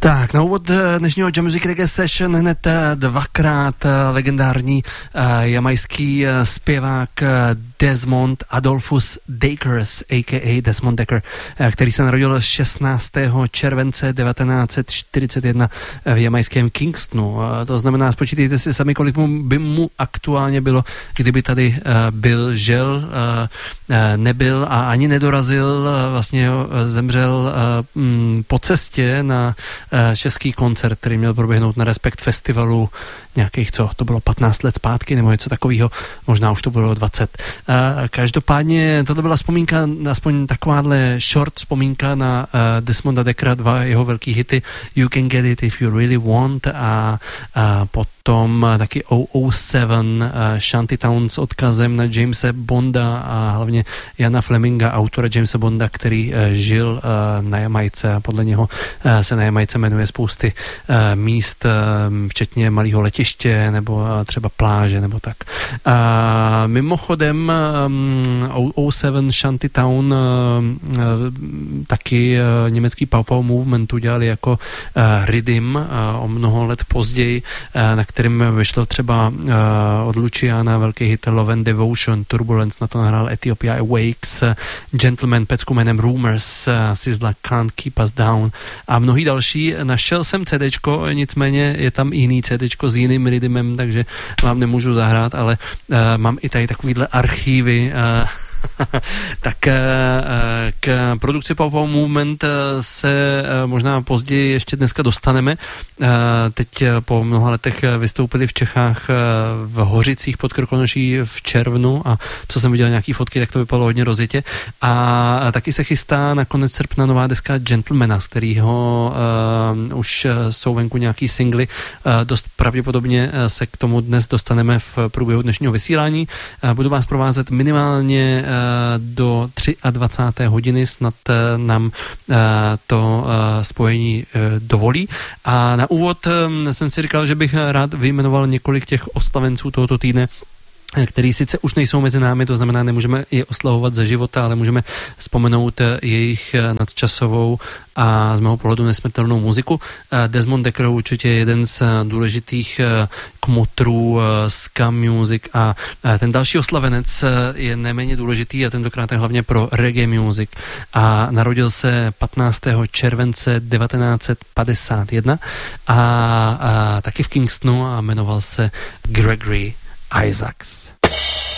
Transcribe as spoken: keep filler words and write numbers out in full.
Tak, na úvod dnešního Jam Music Reggae Session hned dvakrát legendární uh, jamajský uh, zpěvák uh, Desmond Adolphus Dakers, a k a. Desmond Dekker, uh, který se narodil šestnáctého července devatenáct set čtyřicet jedna v jamajském Kingstonu. Uh, to znamená, spočítejte si sami, kolik mu, by mu aktuálně bylo, kdyby tady uh, byl, žel, uh, uh, nebyl a ani nedorazil, uh, vlastně uh, zemřel uh, um, po cestě na český koncert, který měl proběhnout na Respekt festivalu nějakých, co, to bylo patnáct let zpátky, nebo něco takového, možná už to bylo dvacet. Každopádně tohle byla vzpomínka, aspoň takováhle short vzpomínka na Desmonda Dekkera, dva jeho velký hity You Can Get It If You Really Want a, a potom taky O O sedm Shantytown s odkazem na Jamese Bonda a hlavně Jana Fleminga, autora Jamesa Bonda, který žil na Jamajce a podle něho se na Jamajce jmenuje spousty míst, včetně malého letiště nebo třeba pláže nebo tak. A mimochodem O O sedm Shantytown taky německý Pow Movement udělali jako rhythm o mnoho let později, na kterým vyšlo třeba od Luciana velký hit Love and Devotion, Turbulence, na to nahrál Ethiopia Awakes, Gentleman pecku jménem Rumors, Sizzla Can't Keep Us Down a mnohý další. Našel jsem CDčko, nicméně je tam jiný CDčko s jiným rhythmem, takže vám nemůžu zahrát, ale uh, mám i tady takovýhle archívy. Uh, tak k produkci Pow Wow Movement se možná později ještě dneska dostaneme. Teď po mnoha letech vystoupili v Čechách v Hořicích pod Krkonoší v červnu a co jsem viděl nějaký fotky, tak to vypadalo hodně rozjetě. A taky se chystá na konec srpna nová deska Gentlemana, z kterého uh, už jsou venku nějaký singly. Uh, dost pravděpodobně se k tomu dnes dostaneme v průběhu dnešního vysílání. Uh, budu vás provázet minimálně do dvacáté třetí hodiny, snad nám to spojení dovolí. A na úvod jsem si říkal, že bych rád vyjmenoval několik těch oslavenců tohoto týdne, který sice už nejsou mezi námi, to znamená, nemůžeme je oslavovat za života, ale můžeme vzpomenout jejich nadčasovou a z mého pohledu nesmrtelnou muziku. Desmond Dekker určitě je jeden z důležitých kmotrů ska music a ten další oslavenec je neméně důležitý a tentokrát je hlavně pro reggae music a narodil se patnáctého července devatenáct set padesát jedna a, a taky v Kingstonu a jmenoval se Gregory Isaacs.